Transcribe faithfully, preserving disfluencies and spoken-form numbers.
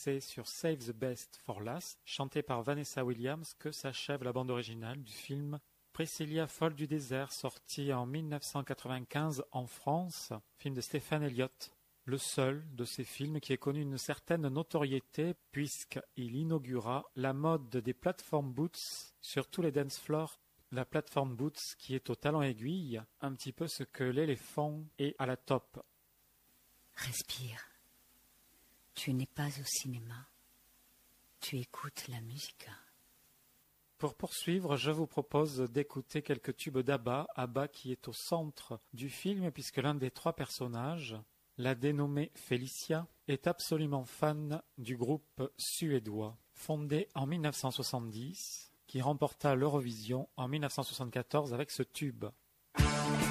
c'est sur Save the Best for Last, chanté par Vanessa Williams, que s'achève la bande originale du film Priscilla folle du désert, sorti en mille neuf cent quatre-vingt-quinze en France, film de Stéphane Elliott. Le seul de ces films qui ait connu une certaine notoriété puisqu'il inaugura la mode des platform boots sur tous les dance floors. La platform boots qui est au talon aiguille, un petit peu ce que l'éléphant est à la top. Respire. Tu n'es pas au cinéma. Tu écoutes la musique. Pour poursuivre, je vous propose d'écouter quelques tubes d'ABBA, ABBA qui est au centre du film puisque l'un des trois personnages, la dénommée Felicia, est absolument fan du groupe suédois, fondé en mille neuf cent soixante-dix, qui remporta l'Eurovision en mille neuf cent soixante-quatorze avec ce tube.